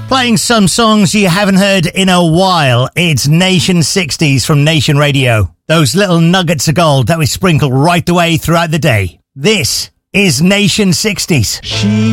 Playing some songs you haven't heard in a while. It's Nation 60s from Nation Radio. Those little nuggets of gold that we sprinkle right the way throughout the day. This is Nation 60s.